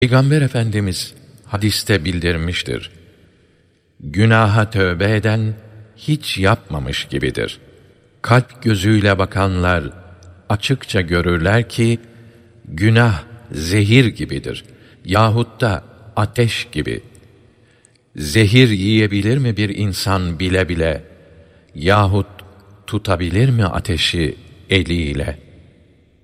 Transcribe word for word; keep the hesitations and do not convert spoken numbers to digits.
Peygamber Efendimiz hadiste bildirmiştir. Günaha tövbe eden hiç yapmamış gibidir. Kalp gözüyle bakanlar açıkça görürler ki günah zehir gibidir yahut da ateş gibi. Zehir yiyebilir mi bir insan bile bile yahut tutabilir mi ateşi eliyle?